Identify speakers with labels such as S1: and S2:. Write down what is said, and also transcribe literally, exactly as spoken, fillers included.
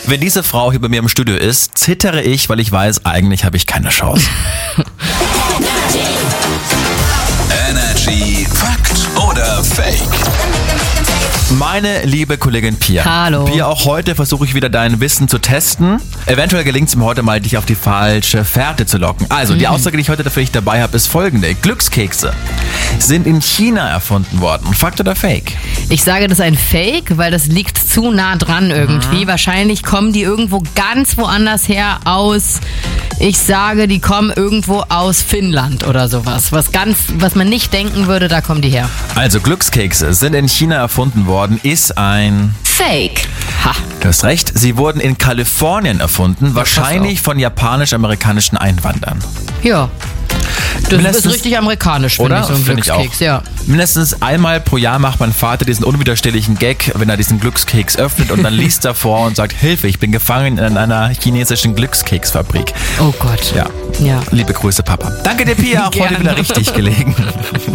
S1: Wenn diese Frau hier bei mir im Studio ist, zittere ich, weil ich weiß, eigentlich habe ich keine Chance.
S2: Energy Fakt oder Fake?
S1: Meine liebe Kollegin Pia.
S3: Hallo.
S1: Pia, auch heute versuche ich wieder dein Wissen zu testen. Eventuell gelingt es mir heute mal, dich auf die falsche Fährte zu locken. Also, die Aussage, die ich heute für dich dabei habe, ist folgende. Glückskekse sind in China erfunden worden. Fakt oder Fake?
S3: Ich sage, das ist ein Fake, weil das liegt zu nah dran irgendwie. Mhm. Wahrscheinlich kommen die irgendwo ganz woanders her aus. Ich sage, die kommen irgendwo aus Finnland oder sowas. Was ganz, was man nicht denken würde, da kommen die her.
S1: Also, Glückskekse sind in China erfunden worden, ist ein
S3: Fake. Ha.
S1: Du hast recht, sie wurden in Kalifornien erfunden, wahrscheinlich von japanisch-amerikanischen Einwanderern.
S3: Ja. Das
S1: Mindestens,
S3: ist richtig amerikanisch, finde
S1: oder?
S3: ich, so ein
S1: Find
S3: Glückskeks,
S1: ich auch.
S3: ja.
S1: Mindestens einmal pro Jahr macht mein Vater diesen unwiderstehlichen Gag, wenn er diesen Glückskeks öffnet und dann liest er vor und sagt, Hilfe, ich bin gefangen in einer chinesischen Glückskeksfabrik.
S3: Oh Gott.
S1: Ja.
S3: Ja.
S1: Liebe Grüße, Papa. Danke dir, Pia, auch heute wieder richtig gelegen.